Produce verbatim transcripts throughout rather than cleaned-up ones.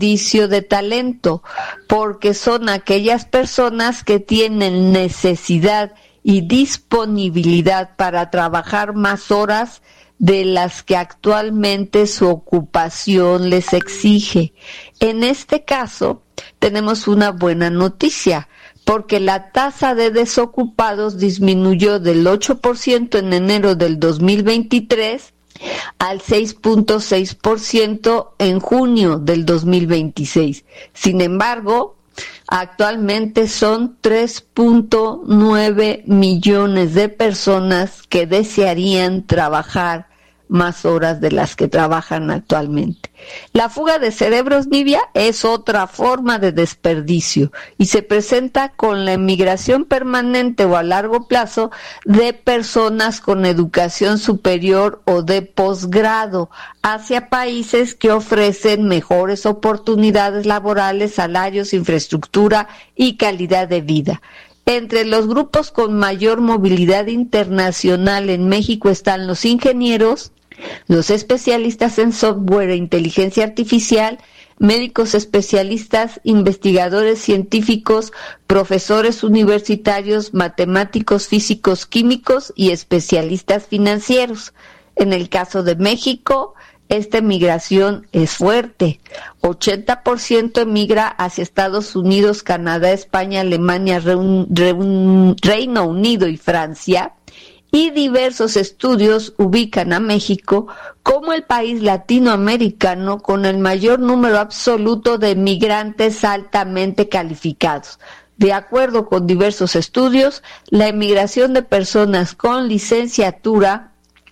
desperdicio de talento, porque son aquellas personas que tienen necesidad y disponibilidad para trabajar más horas de las que actualmente su ocupación les exige. En este caso, tenemos una buena noticia, porque la tasa de desocupados disminuyó del ocho por ciento en enero del dos mil veintitrés al seis punto seis por ciento en junio del dos mil veintiséis. Sin embargo, actualmente son tres punto nueve millones de personas que desearían trabajar más horas de las que trabajan actualmente. La fuga de cerebros, Nivia, es otra forma de desperdicio y se presenta con la emigración permanente o a largo plazo de personas con educación superior o de posgrado hacia países que ofrecen mejores oportunidades laborales, salarios, infraestructura y calidad de vida. Entre los grupos con mayor movilidad internacional en México están los ingenieros, los especialistas en software e inteligencia artificial, médicos especialistas, investigadores científicos, profesores universitarios, matemáticos, físicos, químicos y especialistas financieros. En el caso de México, esta migración es fuerte. ochenta por ciento emigra hacia Estados Unidos, Canadá, España, Alemania, Reun, Reun, Reino Unido y Francia. Y diversos estudios ubican a México como el país latinoamericano con el mayor número absoluto de migrantes altamente calificados. De acuerdo con diversos estudios, la emigración de personas con licenciatura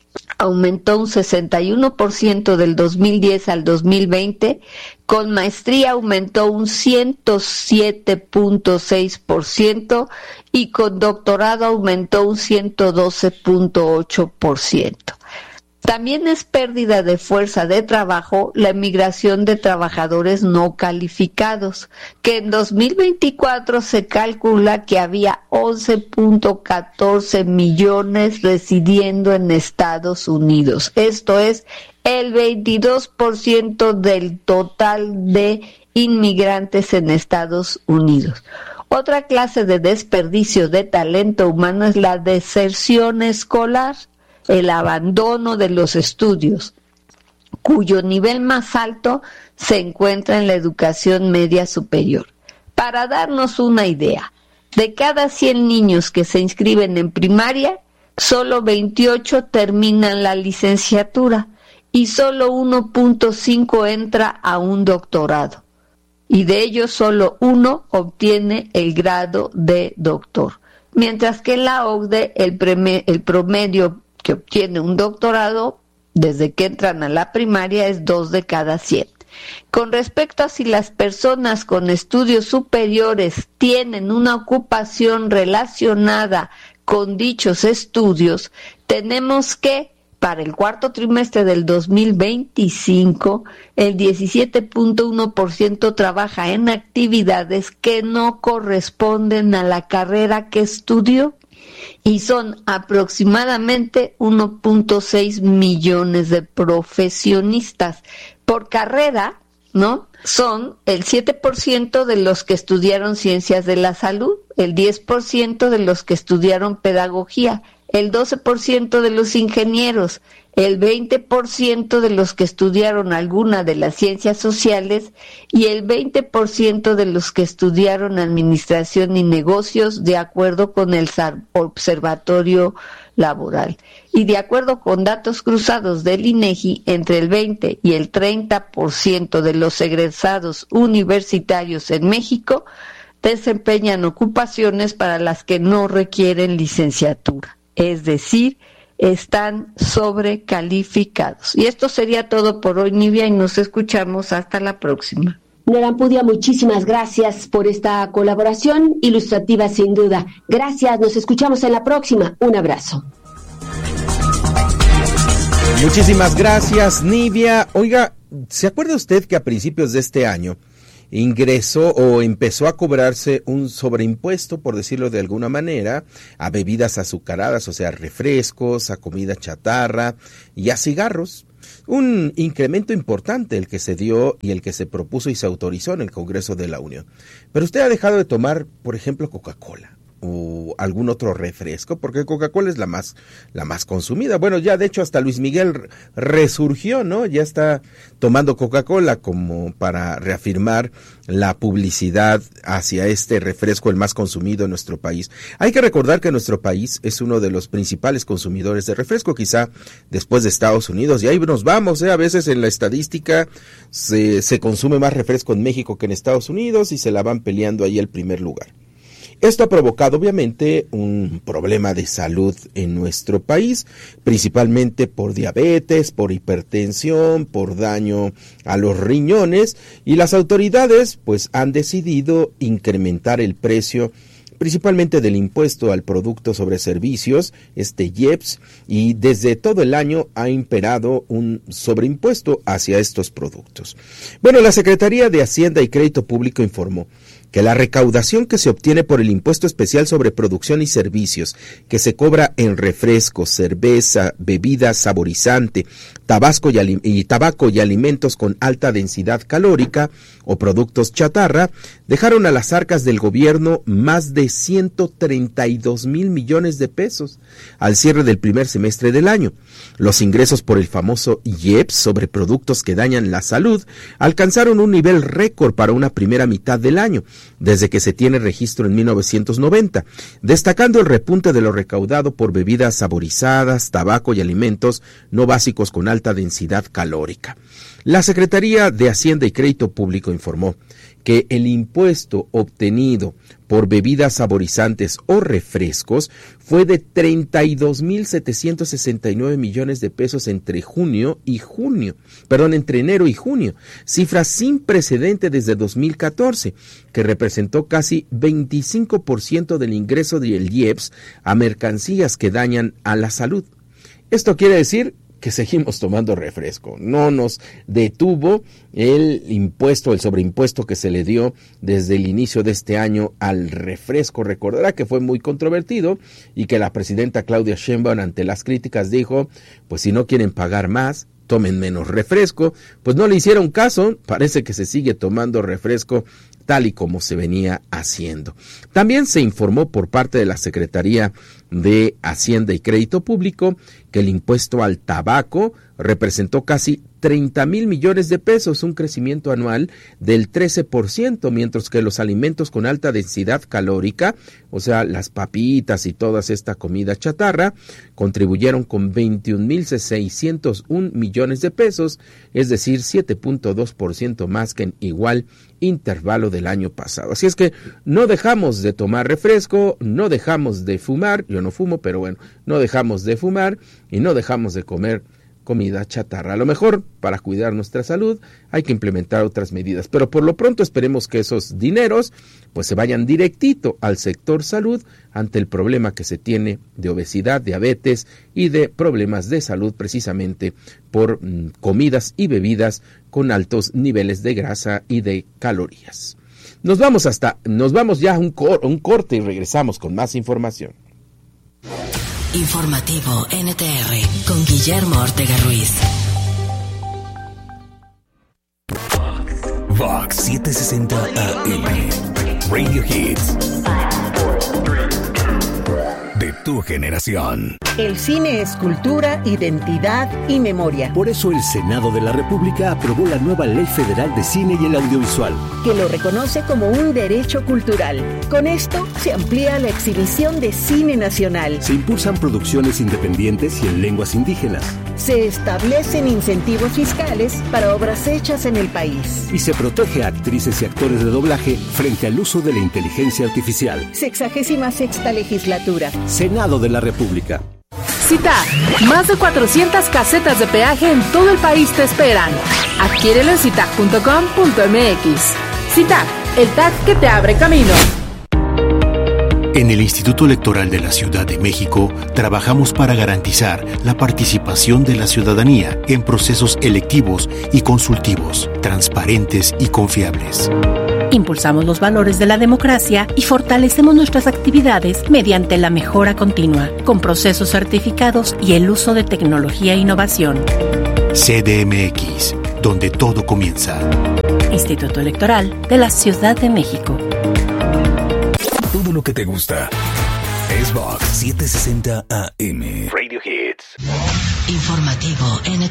aumentó un sesenta y uno por ciento del dos mil diez al dos mil veinte, con maestría aumentó un ciento siete punto seis por ciento y con doctorado aumentó un ciento doce punto ocho por ciento. También es pérdida de fuerza de trabajo la emigración de trabajadores no calificados, que en dos mil veinticuatro se calcula que había once punto catorce millones residiendo en Estados Unidos. Esto es el veintidós por ciento del total de inmigrantes en Estados Unidos. Otra clase de desperdicio de talento humano es la deserción escolar, el abandono de los estudios, cuyo nivel más alto se encuentra en la educación media superior. Para darnos una idea, de cada cien niños que se inscriben en primaria, solo veintiocho terminan la licenciatura y solo uno punto cinco entra a un doctorado. Y de ellos solo uno obtiene el grado de doctor. Mientras que en la O C D E el, preme, el promedio que obtiene un doctorado desde que entran a la primaria es dos de cada cien. Con respecto a si las personas con estudios superiores tienen una ocupación relacionada con dichos estudios, tenemos que para el cuarto trimestre del dos mil veinticinco, el diecisiete punto uno por ciento trabaja en actividades que no corresponden a la carrera que estudió y son aproximadamente uno punto seis millones de profesionistas. Por carrera, ¿no? Son el siete por ciento de los que estudiaron ciencias de la salud, el diez por ciento de los que estudiaron pedagogía, el doce por ciento de los ingenieros, el veinte por ciento de los que estudiaron alguna de las ciencias sociales y el veinte por ciento de los que estudiaron administración y negocios, de acuerdo con el Observatorio Laboral. Y de acuerdo con datos cruzados del INEGI, entre el veinte y el treinta por ciento de los egresados universitarios en México desempeñan ocupaciones para las que no requieren licenciatura. Es decir, están sobrecalificados. Y esto sería todo por hoy, Nivia, y nos escuchamos hasta la próxima. Nora Ampudia, muchísimas gracias por esta colaboración ilustrativa sin duda. Gracias, nos escuchamos en la próxima. Un abrazo. Muchísimas gracias, Nivia. Oiga, ¿se acuerda usted que a principios de este año ingresó o empezó a cobrarse un sobreimpuesto, por decirlo de alguna manera, a bebidas azucaradas, o sea, refrescos, a comida chatarra y a cigarros? Un incremento importante el que se dio y el que se propuso y se autorizó en el Congreso de la Unión. Pero usted ha dejado de tomar, por ejemplo, Coca-Cola o algún otro refresco, porque Coca-Cola es la más la más consumida. Bueno, ya de hecho hasta Luis Miguel resurgió, ¿no? Ya está tomando Coca-Cola como para reafirmar la publicidad hacia este refresco, el más consumido en nuestro país. Hay que recordar que nuestro país es uno de los principales consumidores de refresco, quizá después de Estados Unidos, y ahí nos vamos, ¿eh? A veces en la estadística se, se consume más refresco en México que en Estados Unidos y se la van peleando ahí el primer lugar. Esto ha provocado obviamente un problema de salud en nuestro país, principalmente por diabetes, por hipertensión, por daño a los riñones, y las autoridades pues han decidido incrementar el precio principalmente del impuesto al producto sobre servicios, este I E P S, y desde todo el año ha imperado un sobreimpuesto hacia estos productos. Bueno, la Secretaría de Hacienda y Crédito Público informó que la recaudación que se obtiene por el impuesto especial sobre producción y servicios que se cobra en refrescos, cerveza, bebida saborizante, tabasco y, ali- y tabaco y alimentos con alta densidad calórica o productos chatarra, dejaron a las arcas del gobierno más de ciento treinta y dos mil millones de pesos al cierre del primer semestre del año. Los ingresos por el famoso I E P S sobre productos que dañan la salud alcanzaron un nivel récord para una primera mitad del año, desde que se tiene registro en mil novecientos noventa, destacando el repunte de lo recaudado por bebidas saborizadas, tabaco y alimentos no básicos con alta densidad calórica. La Secretaría de Hacienda y Crédito Público informó que el impuesto obtenido por bebidas saborizantes o refrescos fue de treinta y dos mil setecientos sesenta y nueve millones de pesos entre junio y junio, perdón, entre enero y junio, cifra sin precedente desde dos mil catorce, que representó casi veinticinco por ciento del ingreso del I E P S a mercancías que dañan a la salud. Esto quiere decir que seguimos tomando refresco. No nos detuvo el impuesto, el sobreimpuesto que se le dio desde el inicio de este año al refresco. Recordará que fue muy controvertido y que la presidenta Claudia Sheinbaum, ante las críticas, dijo, pues si no quieren pagar más, tomen menos refresco. Pues no le hicieron caso, parece que se sigue tomando refresco tal y como se venía haciendo. También se informó por parte de la Secretaría de Hacienda y Crédito Público que el impuesto al tabaco representó casi treinta mil millones de pesos, un crecimiento anual del trece por ciento, mientras que los alimentos con alta densidad calórica, o sea, las papitas y toda esta comida chatarra, contribuyeron con veintiún mil seiscientos un millones de pesos, es decir, siete punto dos por ciento más que en igual intervalo del año pasado. Así es que no dejamos de tomar refresco, no dejamos de fumar, yo no fumo, pero bueno, no dejamos de fumar y no dejamos de comer comida chatarra. A lo mejor para cuidar nuestra salud hay que implementar otras medidas, pero por lo pronto esperemos que esos dineros pues se vayan directito al sector salud ante el problema que se tiene de obesidad, diabetes y de problemas de salud precisamente por mm, comidas y bebidas con altos niveles de grasa y de calorías. Nos vamos hasta, nos vamos ya a un, cor, un corte y regresamos con más información. Informativo N T R con Guillermo Ortega Ruiz. Vox setecientos sesenta A M Radio Hits de tu generación. El cine es cultura, identidad y memoria. Por eso el Senado de la República aprobó la nueva Ley Federal de Cine y el Audiovisual, que lo reconoce como un derecho cultural. Con esto se amplía la exhibición de cine nacional. Se impulsan producciones independientes y en lenguas indígenas. Se establecen incentivos fiscales para obras hechas en el país. Y se protege a actrices y actores de doblaje frente al uso de la inteligencia artificial. Sexagésima sexta legislatura. Senado de la República. CITAC, más de cuatrocientas casetas de peaje en todo el país te esperan. Adquiérelo en citac punto com punto m x. CITAC, el T A C que te abre camino. En el Instituto Electoral de la Ciudad de México trabajamos para garantizar la participación de la ciudadanía en procesos electivos y consultivos, transparentes y confiables. Impulsamos los valores de la democracia y fortalecemos nuestras actividades mediante la mejora continua, con procesos certificados y el uso de tecnología e innovación. C D M X, donde todo comienza. Instituto Electoral de la Ciudad de México. Todo lo que te gusta. Es Vox setecientos sesenta A M. Radio Hits. Informativo N